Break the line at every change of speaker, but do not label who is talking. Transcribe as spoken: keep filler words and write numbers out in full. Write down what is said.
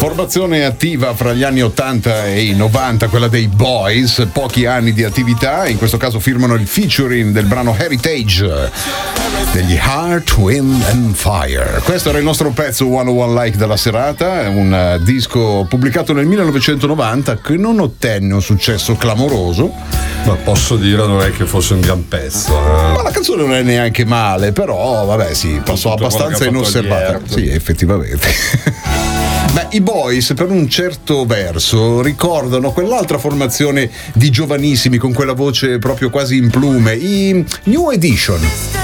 Formazione attiva fra gli anni ottanta e i novanta, quella dei Boys, pochi anni di attività, in questo caso firmano il featuring del brano Heritage degli Heart, Wind and Fire. Questo era il nostro pezzo centouno Like della serata, un disco pubblicato nel millenovecentonovanta che non ottenne un successo clamoroso.
Ma posso dire, non è che fosse un gran pezzo. Eh.
Ma la canzone non è neanche male, però vabbè sì, passò
Tutto
abbastanza inosservata. Sì, effettivamente. Beh, i Boys per un certo verso ricordano quell'altra formazione di giovanissimi con quella voce proprio quasi in plume, i New Edition.